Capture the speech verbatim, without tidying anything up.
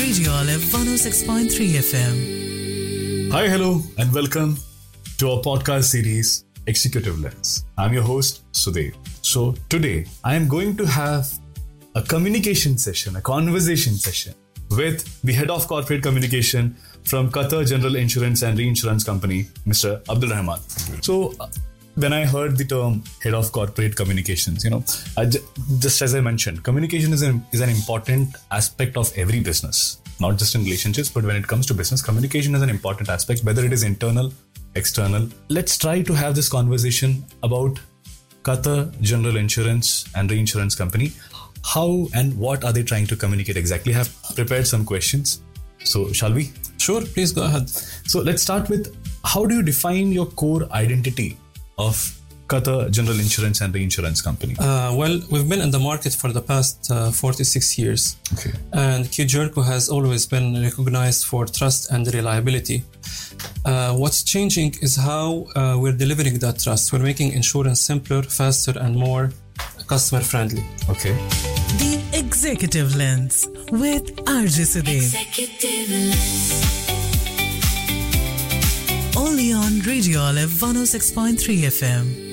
Radio Olive one oh six point three F M. Hi, hello, and welcome to our podcast series, Executive Lens. I'm your host, Sudev. So today, I am going to have a communication session, a conversation session with the head of corporate communication from Qatar General Insurance and Reinsurance Company, Mister Abdul Rahman. So, uh, when I heard the term head of corporate communications, you know, I j- just as I mentioned, communication is an, is an important aspect of every business, not just in relationships, but when it comes to business, communication is an important aspect, whether it is internal, external. Let's try to have this conversation about Qatar General Insurance and Reinsurance Company. How and what are they trying to communicate exactly? I have prepared some questions. So, shall we? Sure, please go ahead. So, let's start with, how do you define your core identity of Qatar General Insurance and Reinsurance Company? Uh, well, we've been in the market for the past uh, forty-six years. Okay. And QJERCO has always been recognized for trust and reliability. Uh, what's changing is how uh, we're delivering that trust. We're making insurance simpler, faster, and more customer friendly. Okay. The Executive Lens with R J Sudev. Executive Lens. Only on Radio Olive one oh six point three F M.